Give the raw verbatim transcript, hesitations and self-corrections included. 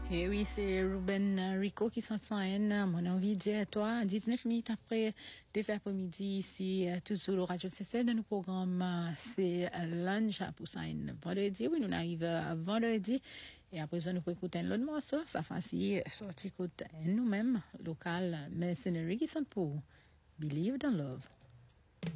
Et oui, c'est Ruben Rico qui sont en haine. Mon envie de dire, toi, dix-neuf minutes après des après-midi, ici, toujours le Radio C C de nos programmes, c'est lunch pour ça, vendredi. Oui, nous arrivons à vendredi. Et après ça, nous pouvons écouter un autre morceau. Ça fait sortir écouter nous-mêmes, local, mercenaries qui sont pour Believe in Love.